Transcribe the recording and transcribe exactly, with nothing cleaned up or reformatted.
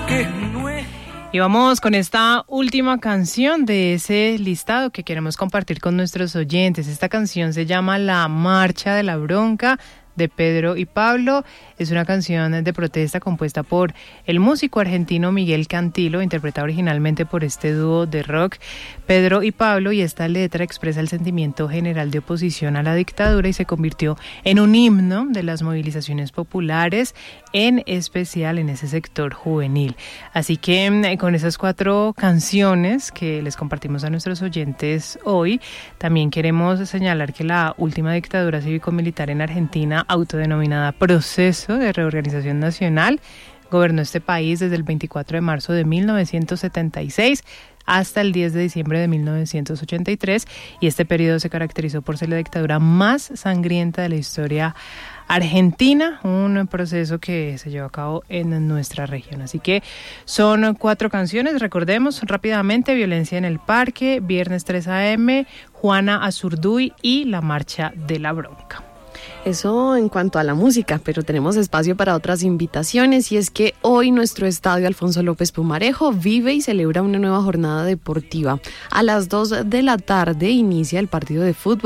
que no es. Y vamos con esta última canción de ese listado que queremos compartir con nuestros oyentes. Esta canción se llama La Marcha de la Bronca, de Pedro y Pablo. Es una canción de protesta compuesta por el músico argentino Miguel Cantilo, interpretada originalmente por este dúo de rock Pedro y Pablo, y esta letra expresa el sentimiento general de oposición a la dictadura y se convirtió en un himno de las movilizaciones populares, en especial en ese sector juvenil. Así que con esas cuatro canciones que les compartimos a nuestros oyentes hoy, también queremos señalar que la última dictadura cívico-militar en Argentina, autodenominada Proceso de Reorganización Nacional, gobernó este país desde el veinticuatro de marzo de mil novecientos setenta y seis hasta el diez de diciembre de mil novecientos ochenta y tres, y este periodo se caracterizó por ser la dictadura más sangrienta de la historia argentina, un proceso que se llevó a cabo en nuestra región. Así que son cuatro canciones, recordemos rápidamente: Violencia en el Parque, Viernes tres a eme, Juana Azurduy y La Marcha de la Bronca. Eso en cuanto a la música, pero tenemos espacio para otras invitaciones, y es que hoy nuestro estadio Alfonso López Pumarejo vive y celebra una nueva jornada deportiva. A las dos de la tarde inicia el partido de fútbol